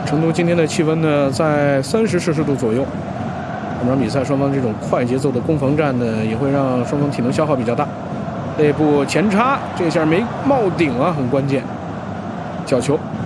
成都今天的气温呢在30摄氏度左右。本场比赛双方这种快节奏的攻防战呢，也会让双方体能消耗比较大。内部前插，这下没冒顶啊，很关键。角球。